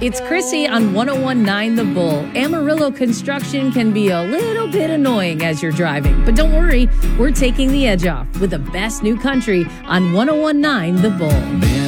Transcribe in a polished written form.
It's Chrissy on 1019 The Bull. Amarillo construction can be a little bit annoying as you're driving, but don't worry, we're taking the edge off with the best new country on 1019 The Bull.